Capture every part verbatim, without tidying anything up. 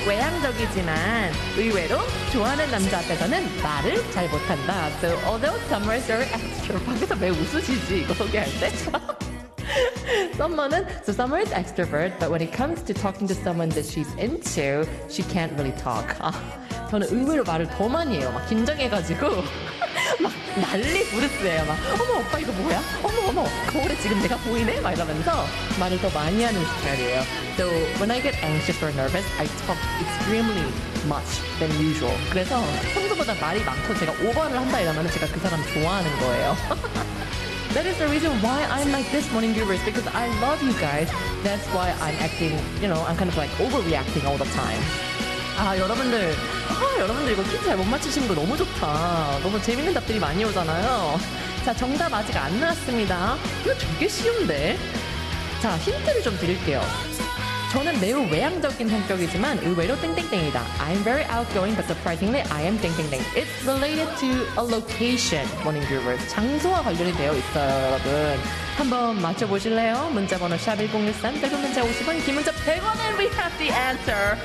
외향적이지만 의외로 좋아하는 남자 앞에서는 말을 잘 못한다. So although Summer is very extrovert. 밖에서 왜 웃으시지 이거 소개할 때? Someone은 so Summer is extrovert, but when it comes to talking to someone that she's into, she can't really talk. 아, 저는 의외로 말을 더 많이 해요. 막 긴장해가지고 막 난리 부르스예요. 막 어머 오빠 이거 뭐야? 어머 어머 거울에 지금 내가 보이네? 막 이러면서 말을 더 많이 하는 스타일이에요. So when I get anxious or nervous, I talk extremely much than usual. 그래서 평소보다 말이 많고 제가 오버를 한다 이러면 제가 그 사람 좋아하는 거예요. That is the reason why I'm like this, morning givers, because I love you guys. That's why I'm acting, you know, I'm kind of like overreacting all the time. 아, 여러분들, 아, 여러분들 이거 퀴즈 잘 못 맞히시는 거 너무 좋다. 너무 재밌는 답들이 많이 오잖아요. 자, 정답 아직 안 나왔습니다. 이거 되게 쉬운데? 자, 힌트를 좀 드릴게요. 저는 매우 외향적인 성격이지만 의외로 땡땡땡이다. I'm very outgoing, but surprisingly I am 땡땡땡. It's related to a location, morning givers. 장소와 관련이 되어 있어요, 여러분. 한번 맞춰보실래요? 문자번호 샵 일공일삼, 짧은 문자 오십 원, 긴 문자 백 원, and we have the answer.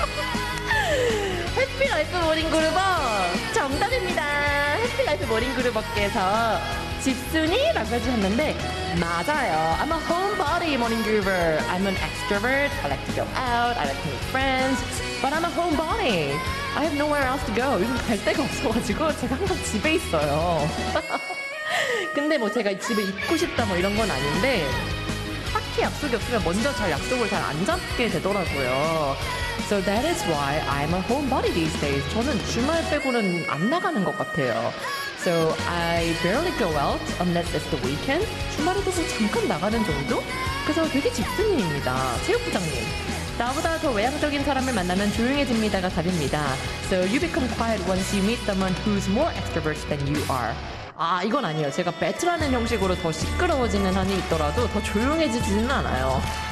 해피라이프 모닝그루버 정답입니다. 해피라이프 모닝그루버께서 집순이라고 해주셨는데 맞아요. I'm a homebody, morning groover. I'm an extrovert. I like to go out. I like to meet friends. But I'm a homebody. I have nowhere else to go. 요즘 갈 데가 없어가지고 제가 항상 집에 있어요. 근데 뭐 제가 집에 있고 싶다 뭐 이런 건 아닌데 딱히 약속이 없으면 먼저 잘 약속을 잘 안 잡게 되더라고요. So that is why I'm a homebody these days. 저는 주말 빼고는 안 나가는 것 같아요. So I barely go out unless it's the weekend. 주말에도 뭐 잠깐 나가는 정도? 그래서 되게 집순이입니다. 체육부장님. 나보다 더 외향적인 사람을 만나면 조용해집니다가 답입니다. So you become quiet once you meet someone who's more extrovert than you are. 아, 이건 아니에요. 제가 배틀하는 형식으로 더 시끄러워지는 한이 있더라도 더 조용해지지는 않아요.